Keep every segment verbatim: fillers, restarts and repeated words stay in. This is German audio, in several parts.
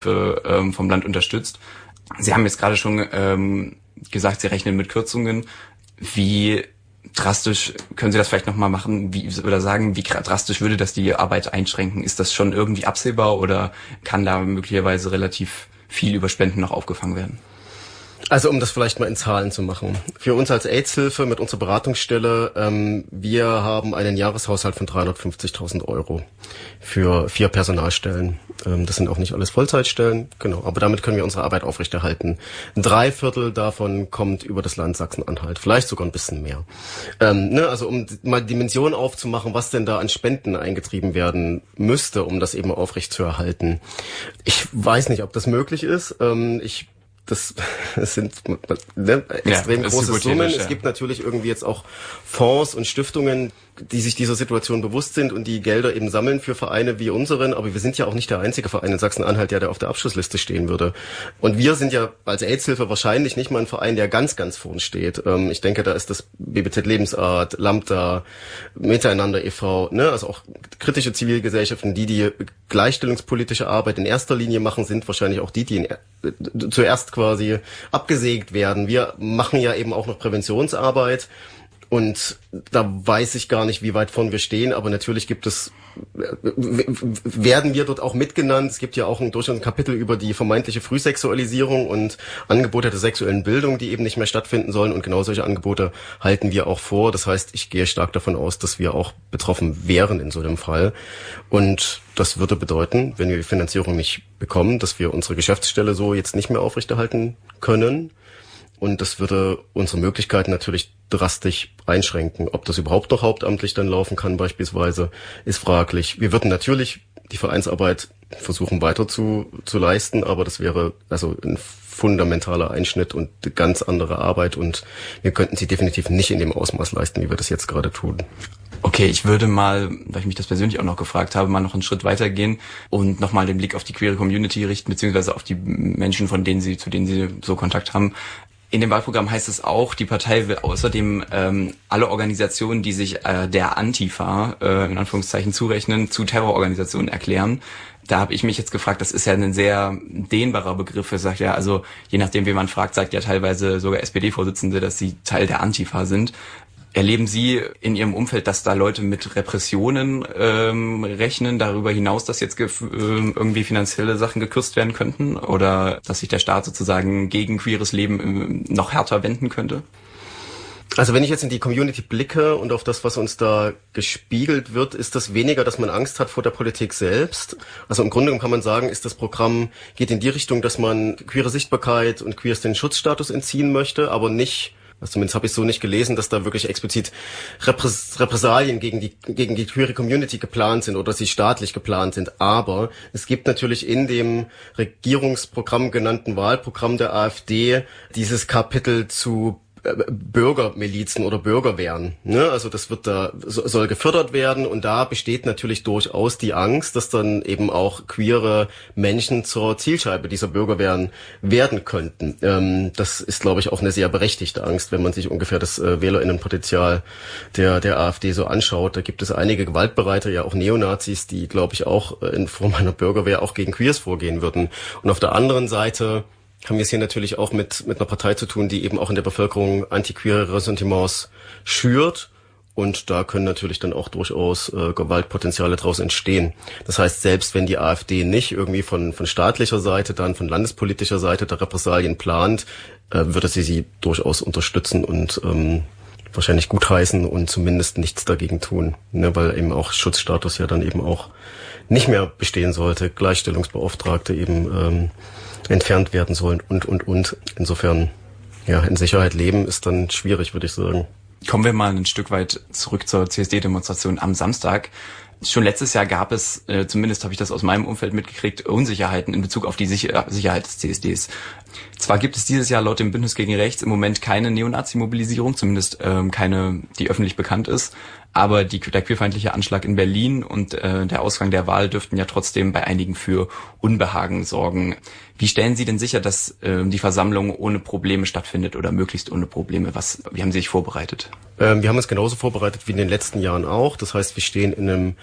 ähm, vom Land unterstützt. Sie haben jetzt gerade schon ähm, gesagt, Sie rechnen mit Kürzungen. Wie drastisch können Sie das vielleicht nochmal machen, wie, oder sagen, wie drastisch würde das die Arbeit einschränken? Ist das schon irgendwie absehbar oder kann da möglicherweise relativ viel über Spenden noch aufgefangen werden? Also um das vielleicht mal in Zahlen zu machen. Für uns als AIDS-Hilfe mit unserer Beratungsstelle, ähm, wir haben einen Jahreshaushalt von dreihundertfünfzigtausend Euro für vier Personalstellen. Ähm, das sind auch nicht alles Vollzeitstellen, genau. Aber damit können wir unsere Arbeit aufrechterhalten. Drei Viertel davon kommt über das Land Sachsen-Anhalt, vielleicht sogar ein bisschen mehr. Ähm, ne, also um mal Dimension aufzumachen, was denn da an Spenden eingetrieben werden müsste, um das eben aufrechtzuerhalten. Ich weiß nicht, ob das möglich ist. Ähm, ich Das, das sind ne, extrem ja, große Summen. Ja. Es gibt natürlich irgendwie jetzt auch Fonds und Stiftungen, die sich dieser Situation bewusst sind und die Gelder eben sammeln für Vereine wie unseren. Aber wir sind ja auch nicht der einzige Verein in Sachsen-Anhalt, der da auf der Abschlussliste stehen würde. Und wir sind ja als AIDS-Hilfe wahrscheinlich nicht mal ein Verein, der ganz, ganz vorn steht. Ähm, ich denke, da ist das B B Z Lebensart, Lambda, Miteinander e V, ne, also auch kritische Zivilgesellschaften, die die gleichstellungspolitische Arbeit in erster Linie machen, sind wahrscheinlich auch die, die in, äh, zuerst quasi abgesägt werden. Wir machen ja eben auch noch Präventionsarbeit. Und da weiß ich gar nicht, wie weit vorn wir stehen, aber natürlich gibt es, werden wir dort auch mitgenannt. Es gibt ja auch ein, durchaus ein Kapitel über die vermeintliche Frühsexualisierung und Angebote der sexuellen Bildung, die eben nicht mehr stattfinden sollen. Und genau solche Angebote halten wir auch vor. Das heißt, ich gehe stark davon aus, dass wir auch betroffen wären in so einem Fall. Und das würde bedeuten, wenn wir die Finanzierung nicht bekommen, dass wir unsere Geschäftsstelle so jetzt nicht mehr aufrechterhalten können. Und das würde unsere Möglichkeiten natürlich drastisch einschränken. Ob das überhaupt noch hauptamtlich dann laufen kann beispielsweise, ist fraglich. Wir würden natürlich die Vereinsarbeit versuchen weiter zu, zu leisten, aber das wäre also ein fundamentaler Einschnitt und eine ganz andere Arbeit und wir könnten sie definitiv nicht in dem Ausmaß leisten, wie wir das jetzt gerade tun. Okay, ich würde mal, weil ich mich das persönlich auch noch gefragt habe, mal noch einen Schritt weitergehen und nochmal den Blick auf die queere Community richten, beziehungsweise auf die Menschen, von denen Sie, zu denen Sie so Kontakt haben. In dem Wahlprogramm heißt es auch, die Partei will außerdem ähm, alle Organisationen, die sich äh, der Antifa äh, in Anführungszeichen zurechnen, zu Terrororganisationen erklären. Da habe ich mich jetzt gefragt, das ist ja ein sehr dehnbarer Begriff. Er sagt ja, also je nachdem, wen man fragt, sagt ja teilweise sogar S P D-Vorsitzende, dass sie Teil der Antifa sind. Erleben Sie in Ihrem Umfeld, dass da Leute mit Repressionen ähm, rechnen, darüber hinaus, dass jetzt gef- äh, irgendwie finanzielle Sachen gekürzt werden könnten oder dass sich der Staat sozusagen gegen queeres Leben ähm, noch härter wenden könnte? Also wenn ich jetzt in die Community blicke und auf das, was uns da gespiegelt wird, ist das weniger, dass man Angst hat vor der Politik selbst. Also im Grunde kann man sagen, ist das Programm, geht in die Richtung, dass man queere Sichtbarkeit und queers den Schutzstatus entziehen möchte, aber nicht, also zumindest habe ich so nicht gelesen, dass da wirklich explizit Repres- Repressalien gegen die gegen die queere Community geplant sind oder sie staatlich geplant sind. Aber es gibt natürlich in dem Regierungsprogramm genannten Wahlprogramm der AfD dieses Kapitel zu Bürgermilizen oder Bürgerwehren, ne? Also das wird da soll gefördert werden und da besteht natürlich durchaus die Angst, dass dann eben auch queere Menschen zur Zielscheibe dieser Bürgerwehren werden könnten. Ähm, das ist, glaube ich, auch eine sehr berechtigte Angst, wenn man sich ungefähr das äh, Wählerinnenpotenzial der der AfD so anschaut. Da gibt es einige Gewaltbereite, ja auch Neonazis, die, glaube ich, auch in Form einer Bürgerwehr auch gegen Queers vorgehen würden. Und auf der anderen Seite haben wir es hier natürlich auch mit mit einer Partei zu tun, die eben auch in der Bevölkerung antiqueere Ressentiments schürt. Und da können natürlich dann auch durchaus äh, Gewaltpotenziale daraus entstehen. Das heißt, selbst wenn die AfD nicht irgendwie von von staatlicher Seite, dann von landespolitischer Seite der Repressalien plant, äh, würde sie sie durchaus unterstützen und ähm, wahrscheinlich gutheißen und zumindest nichts dagegen tun. Ne, weil eben auch Schutzstatus ja dann eben auch nicht mehr bestehen sollte. Gleichstellungsbeauftragte eben ähm, entfernt werden sollen und, und, und. Insofern, ja, in Sicherheit leben ist dann schwierig, würde ich sagen. Kommen wir mal ein Stück weit zurück zur C S D-Demonstration am Samstag. Schon letztes Jahr gab es, äh, zumindest habe ich das aus meinem Umfeld mitgekriegt, Unsicherheiten in Bezug auf die Sicher- Sicherheit des C S Ds. Zwar gibt es dieses Jahr laut dem Bündnis gegen Rechts im Moment keine Neonazi-Mobilisierung, zumindest ähm, keine, die öffentlich bekannt ist, aber die, der queerfeindliche Anschlag in Berlin und äh, der Ausgang der Wahl dürften ja trotzdem bei einigen für Unbehagen sorgen. Wie stellen Sie denn sicher, dass äh, die Versammlung ohne Probleme stattfindet oder möglichst ohne Probleme? Was, wie haben Sie sich vorbereitet? Ähm, wir haben uns genauso vorbereitet wie in den letzten Jahren auch. Das heißt, wir stehen in einem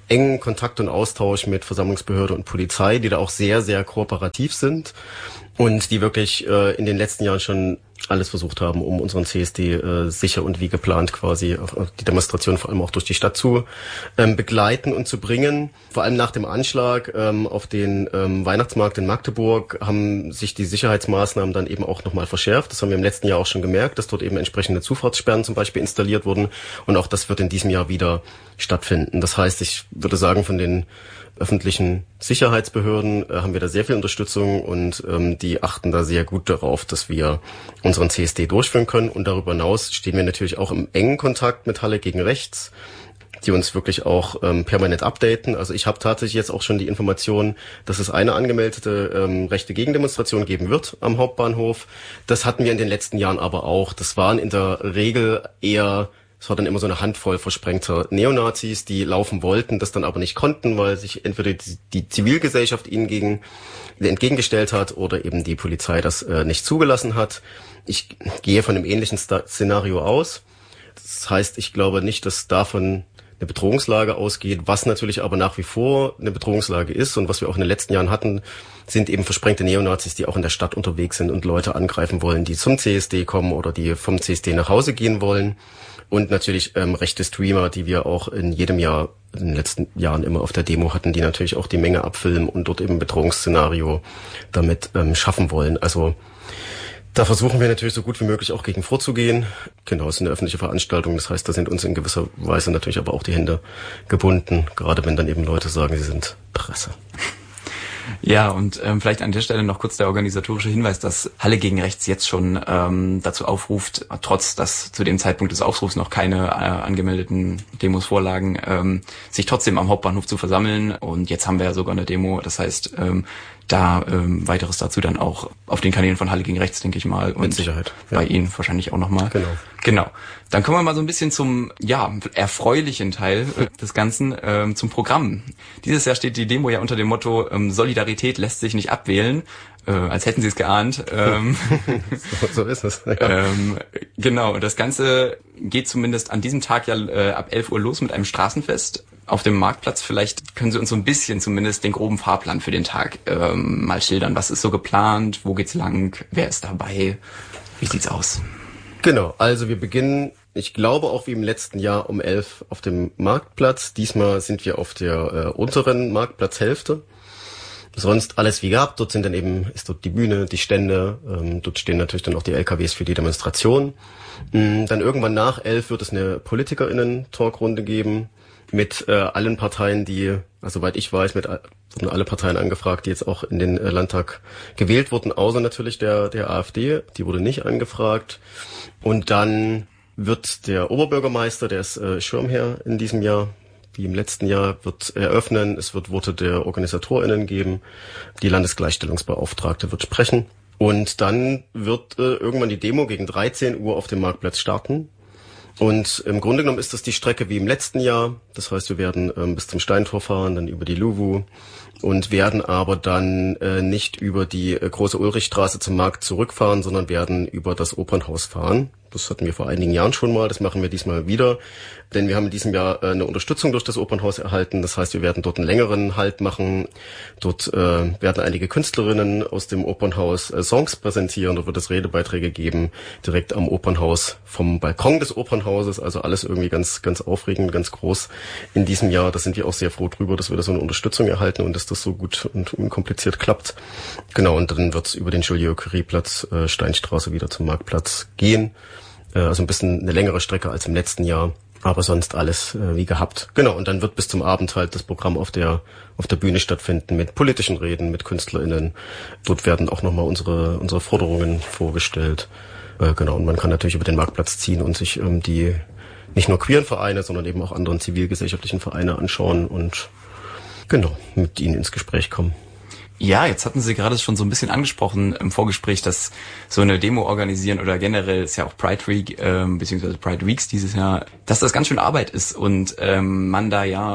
engen Kontakt und Austausch mit Versammlungsbehörde und Polizei, die da auch sehr, sehr kooperativ sind und die wirklich äh, in den letzten Jahren schon alles versucht haben, um unseren C S D äh, sicher und wie geplant quasi auf, auf die Demonstration vor allem auch durch die Stadt zu ähm, begleiten und zu bringen. Vor allem nach dem Anschlag ähm, auf den ähm, Weihnachtsmarkt in Magdeburg haben sich die Sicherheitsmaßnahmen dann eben auch nochmal verschärft. Das haben wir im letzten Jahr auch schon gemerkt, dass dort eben entsprechende Zufahrtssperren zum Beispiel installiert wurden und auch das wird in diesem Jahr wieder stattfinden. Das heißt, ich würde sagen, von den öffentlichen Sicherheitsbehörden äh, haben wir da sehr viel Unterstützung und ähm, die achten da sehr gut darauf, dass wir unseren C S D durchführen können. Und darüber hinaus stehen wir natürlich auch im engen Kontakt mit Halle gegen Rechts, die uns wirklich auch ähm, permanent updaten. Also ich habe tatsächlich jetzt auch schon die Information, dass es eine angemeldete ähm, rechte Gegendemonstration geben wird am Hauptbahnhof. Das hatten wir in den letzten Jahren aber auch. Das waren in der Regel eher Es war dann immer so eine Handvoll versprengter Neonazis, die laufen wollten, das dann aber nicht konnten, weil sich entweder die, die Zivilgesellschaft ihnen gegen, entgegengestellt hat oder eben die Polizei das äh, nicht zugelassen hat. Ich gehe von einem ähnlichen Szenario aus. Das heißt, ich glaube nicht, dass davon eine Bedrohungslage ausgeht. Was natürlich aber nach wie vor eine Bedrohungslage ist und was wir auch in den letzten Jahren hatten, sind eben versprengte Neonazis, die auch in der Stadt unterwegs sind und Leute angreifen wollen, die zum C S D kommen oder die vom C S D nach Hause gehen wollen. Und natürlich ähm, rechte Streamer, die wir auch in jedem Jahr, in den letzten Jahren immer auf der Demo hatten, die natürlich auch die Menge abfilmen und dort eben ein Bedrohungsszenario damit ähm, schaffen wollen. Also da versuchen wir natürlich so gut wie möglich auch gegen vorzugehen. Genau, es ist eine öffentliche Veranstaltung, das heißt, da sind uns in gewisser Weise natürlich aber auch die Hände gebunden, gerade wenn dann eben Leute sagen, sie sind Presse. Ja, und ähm, vielleicht an der Stelle noch kurz der organisatorische Hinweis, dass Halle gegen Rechts jetzt schon ähm, dazu aufruft, trotz dass zu dem Zeitpunkt des Aufrufs noch keine äh, angemeldeten Demos vorlagen, ähm, sich trotzdem am Hauptbahnhof zu versammeln. Und jetzt haben wir ja sogar eine Demo, das heißt, ähm, da ähm, weiteres dazu dann auch auf den Kanälen von Halle gegen Rechts, denke ich mal. Und mit Sicherheit. Ja. Bei Ihnen wahrscheinlich auch nochmal. Genau. Genau. Dann kommen wir mal so ein bisschen zum, ja, erfreulichen Teil äh, des Ganzen, ähm, zum Programm. Dieses Jahr steht die Demo ja unter dem Motto, ähm, Solidarität lässt sich nicht abwählen. Äh, als hätten Sie es geahnt. Ähm, so, so ist es. Ja. ähm, genau, und das Ganze geht zumindest an diesem Tag ja äh, ab elf Uhr los mit einem Straßenfest auf dem Marktplatz. Vielleicht können Sie uns so ein bisschen zumindest den groben Fahrplan für den Tag ähm, mal schildern. Was ist so geplant? Wo geht's lang? Wer ist dabei? Wie sieht's aus? Genau, also wir beginnen, ich glaube auch wie im letzten Jahr um elf auf dem Marktplatz. Diesmal sind wir auf der äh, unteren Marktplatzhälfte. Sonst alles wie gehabt. Dort sind dann eben, ist dort die Bühne, die Stände. Ähm, dort stehen natürlich dann auch die L K Ws für die Demonstration. Ähm, dann irgendwann nach elf wird es eine PolitikerInnen-Talkrunde geben mit äh, allen Parteien, die, also soweit ich weiß, mit wurden alle Parteien angefragt, die jetzt auch in den äh, Landtag gewählt wurden, außer natürlich der der AfD. Die wurde nicht angefragt. Und dann wird der Oberbürgermeister, der ist äh, Schirmherr in diesem Jahr, wie im letzten Jahr, wird eröffnen. Es wird Worte der OrganisatorInnen geben. Die Landesgleichstellungsbeauftragte wird sprechen. Und dann wird äh, irgendwann die Demo gegen dreizehn Uhr auf dem Marktplatz starten. Und im Grunde genommen ist das die Strecke wie im letzten Jahr. Das heißt, wir werden ähm, bis zum Steintor fahren, dann über die Luwu und werden aber dann äh, nicht über die äh, große Ulrichstraße zum Markt zurückfahren, sondern werden über das Opernhaus fahren. Das hatten wir vor einigen Jahren schon mal, das machen wir diesmal wieder. Denn wir haben in diesem Jahr äh, eine Unterstützung durch das Opernhaus erhalten. Das heißt, wir werden dort einen längeren Halt machen. Dort äh, werden einige Künstlerinnen aus dem Opernhaus äh, Songs präsentieren. Dort wird es Redebeiträge geben, direkt am Opernhaus, vom Balkon des Opernhauses. Also alles irgendwie ganz ganz aufregend, ganz groß in diesem Jahr. Da sind wir auch sehr froh drüber, dass wir da so eine Unterstützung erhalten und dass das so gut und unkompliziert klappt. Genau, und dann wird es über den Joliot-Curie-Platz, äh, Steinstraße wieder zum Marktplatz gehen. Äh, also ein bisschen eine längere Strecke als im letzten Jahr. Aber sonst alles äh, wie gehabt. Genau, und dann wird bis zum Abend halt das Programm auf der auf der Bühne stattfinden mit politischen Reden, mit KünstlerInnen. Dort werden auch nochmal unsere unsere Forderungen vorgestellt. Äh, genau, und man kann natürlich über den Marktplatz ziehen und sich ähm, die nicht nur queeren Vereine, sondern eben auch anderen zivilgesellschaftlichen Vereine anschauen und genau, mit ihnen ins Gespräch kommen. Ja, jetzt hatten Sie gerade schon so ein bisschen angesprochen im Vorgespräch, dass so eine Demo organisieren oder generell ist ja auch Pride Week, ähm, beziehungsweise Pride Weeks dieses Jahr, dass das ganz schön Arbeit ist und ähm, man da ja auch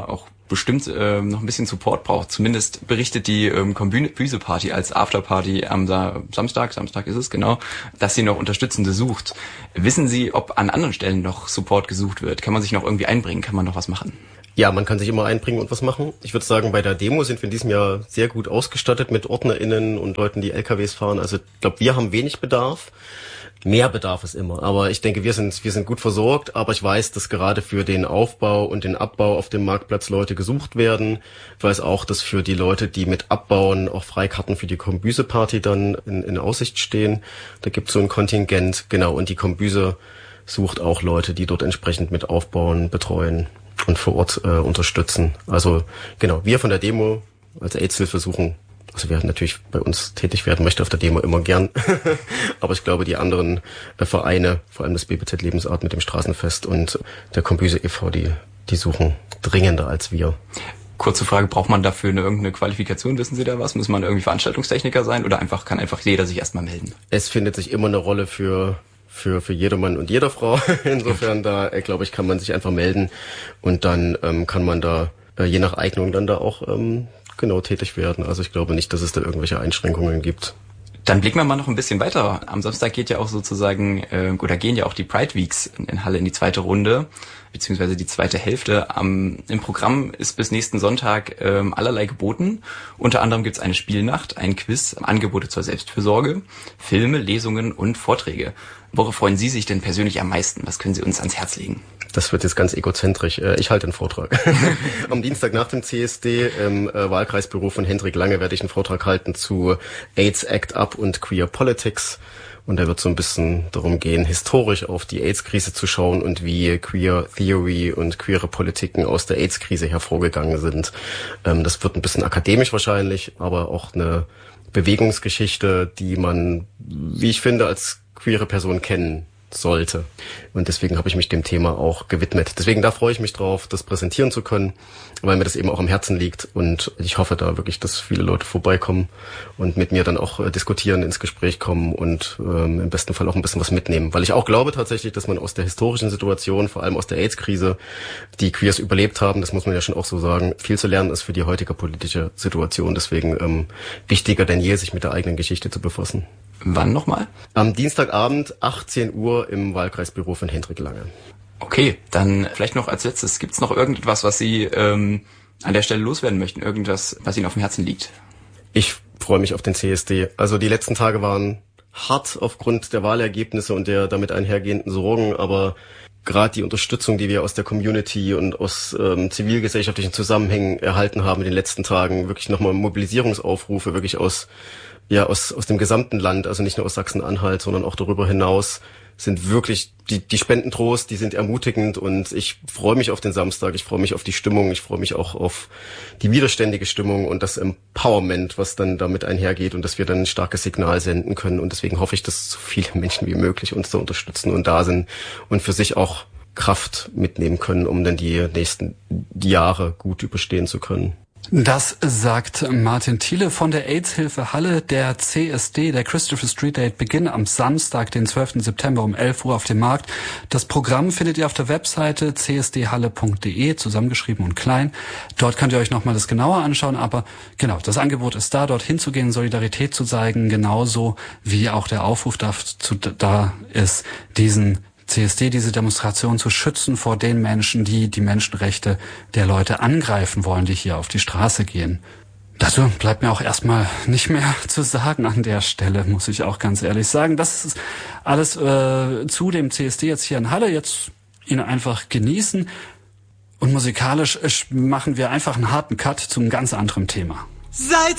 bestimmt äh, noch ein bisschen Support braucht. Zumindest berichtet die ähm, Kombüse-Party als Afterparty am Sa- Samstag, Samstag ist es genau, dass sie noch Unterstützende sucht. Wissen Sie, ob an anderen Stellen noch Support gesucht wird? Kann man sich noch irgendwie einbringen? Kann man noch was machen? Ja, man kann sich immer einbringen und was machen. Ich würde sagen, bei der Demo sind wir in diesem Jahr sehr gut ausgestattet mit OrdnerInnen und Leuten, die L K Ws fahren. Also ich glaube, wir haben wenig Bedarf. Mehr Bedarf ist immer. Aber ich denke, wir sind wir sind gut versorgt. Aber ich weiß, dass gerade für den Aufbau und den Abbau auf dem Marktplatz Leute gesucht werden. Ich weiß auch, dass für die Leute, die mit abbauen, auch Freikarten für die Kombüse-Party dann in, in Aussicht stehen. Da gibt es so ein Kontingent. Genau, und die Kombüse sucht auch Leute, die dort entsprechend mit aufbauen, betreuen und vor Ort äh, unterstützen. Also genau, wir von der Demo als AIDS-Hilfe suchen, also wer natürlich bei uns tätig werden möchte auf der Demo, immer gern. Aber ich glaube, die anderen äh, Vereine, vor allem das B B Z Lebensart mit dem Straßenfest und der Kombüse e V, die, die suchen dringender als wir. Kurze Frage, braucht man dafür eine irgendeine Qualifikation? Wissen Sie da was? Muss man irgendwie Veranstaltungstechniker sein oder einfach kann einfach jeder sich erstmal melden? Es findet sich immer eine Rolle für für für jeder Mann und jeder Frau. Insofern da, äh, glaube ich, kann man sich einfach melden und dann ähm, kann man da äh, je nach Eignung dann da auch ähm, genau tätig werden. Also ich glaube nicht, dass es da irgendwelche Einschränkungen gibt. Dann blicken wir mal noch ein bisschen weiter. Am Samstag geht ja auch sozusagen, äh, oder gehen ja auch die Pride Weeks in, in Halle in die zweite Runde, beziehungsweise die zweite Hälfte. Am, im Programm ist bis nächsten Sonntag ähm, allerlei geboten. Unter anderem gibt's eine Spielnacht, ein Quiz, Angebote zur Selbstfürsorge, Filme, Lesungen und Vorträge. Worauf freuen Sie sich denn persönlich am meisten? Was können Sie uns ans Herz legen? Das wird jetzt ganz egozentrisch. Ich halte einen Vortrag. Am Dienstag nach dem C S D im äh, Wahlkreisbüro von Hendrik Lange werde ich einen Vortrag halten zu AIDS Act Up und Queer Politics. Und da wird so ein bisschen darum gehen, historisch auf die AIDS-Krise zu schauen und wie Queer Theory und queere Politiken aus der AIDS-Krise hervorgegangen sind. Ähm, das wird ein bisschen akademisch wahrscheinlich, aber auch eine Bewegungsgeschichte, die man, wie ich finde, als queere Person kennen sollte. Und deswegen habe ich mich dem Thema auch gewidmet. Deswegen da freue ich mich drauf, das präsentieren zu können, weil mir das eben auch am Herzen liegt. Und ich hoffe da wirklich, dass viele Leute vorbeikommen und mit mir dann auch äh, diskutieren, ins Gespräch kommen und ähm, im besten Fall auch ein bisschen was mitnehmen. Weil ich auch glaube tatsächlich, dass man aus der historischen Situation, vor allem aus der AIDS-Krise, die Queers überlebt haben, das muss man ja schon auch so sagen, viel zu lernen ist für die heutige politische Situation. Deswegen ähm, wichtiger denn je, sich mit der eigenen Geschichte zu befassen. Wann nochmal? Am Dienstagabend, achtzehn Uhr im Wahlkreisbüro von Hendrik Lange. Okay, dann vielleicht noch als letztes. Gibt's noch irgendetwas, was Sie ähm, an der Stelle loswerden möchten? Irgendwas, was Ihnen auf dem Herzen liegt? Ich freue mich auf den C S D. Also die letzten Tage waren hart aufgrund der Wahlergebnisse und der damit einhergehenden Sorgen, aber gerade die Unterstützung, die wir aus der Community und aus ähm, zivilgesellschaftlichen Zusammenhängen erhalten haben in den letzten Tagen, wirklich nochmal Mobilisierungsaufrufe, wirklich aus ja aus aus dem gesamten Land, also nicht nur aus Sachsen-Anhalt, sondern auch darüber hinaus, sind wirklich die die Spendentrost, die sind ermutigend und ich freue mich auf den Samstag, ich freue mich auf die Stimmung, ich freue mich auch auf die widerständige Stimmung und das Empowerment, was dann damit einhergeht und dass wir dann ein starkes Signal senden können und deswegen hoffe ich, dass so viele Menschen wie möglich uns da unterstützen und da sind und für sich auch Kraft mitnehmen können, um dann die nächsten Jahre gut überstehen zu können. Das sagt Martin Thiele von der AIDS-Hilfe Halle. Der C S D, der Christopher Street Day, beginnt am Samstag, den zwölften September um elf Uhr auf dem Markt. Das Programm findet ihr auf der Webseite c s d halle punkt d e, zusammengeschrieben und klein. Dort könnt ihr euch nochmal das genauer anschauen, aber genau, das Angebot ist da, dort hinzugehen, Solidarität zu zeigen, genauso wie auch der Aufruf dazu da ist, diesen C S D, diese Demonstration zu schützen vor den Menschen, die die Menschenrechte der Leute angreifen wollen, die hier auf die Straße gehen. Dazu bleibt mir auch erstmal nicht mehr zu sagen an der Stelle, muss ich auch ganz ehrlich sagen. Das ist alles äh, zu dem C S D jetzt hier in Halle. Jetzt ihn einfach genießen. Und musikalisch machen wir einfach einen harten Cut zu einem ganz anderen Thema. Seit